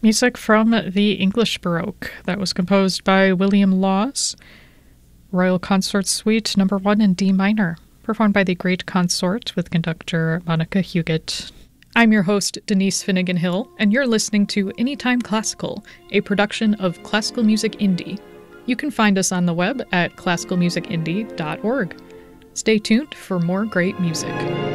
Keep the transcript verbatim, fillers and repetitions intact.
Music from the English Baroque that was composed by William Laws, Royal Consort Suite number one in D minor, performed by the Great Consort with conductor Monica Huguet. I'm your host, Denise Finnegan Hill, and you're listening to Anytime Classical, a production of Classical Music Indie. You can find us on the web at classical music indie dot org. Stay tuned for more great music.